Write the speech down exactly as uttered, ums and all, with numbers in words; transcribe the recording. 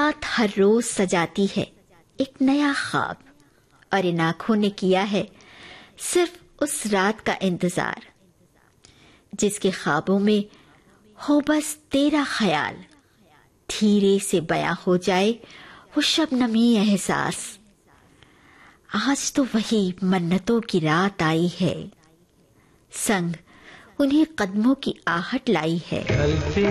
रात हर रोज सजाती है एक नया ख्वाब, और इन आंखों ने किया है सिर्फ उस रात का इंतजार जिसके ख्वाबों में हो बस तेरा ख्याल। धीरे से बयां हो जाए वो शबनमी एहसास। आज तो वही मन्नतों की रात आई है, संग उन्हीं कदमों की आहट लाई है।